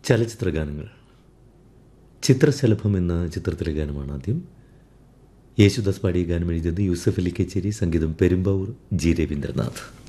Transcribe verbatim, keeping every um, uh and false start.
ചലച്ചിത്ര ഗാനങ്ങൾ. ചിത്രശലഭം എന്ന ചിത്രത്തിലെ ഗാനമാണ് ആദ്യം. യേശുദാസ് പാടിയ ഗാനം എഴുതിയത് യൂസഫ് അലി കച്ചേരി, സംഗീതം പെരുമ്പാവൂർ ജി രവീന്ദ്രനാഥ്.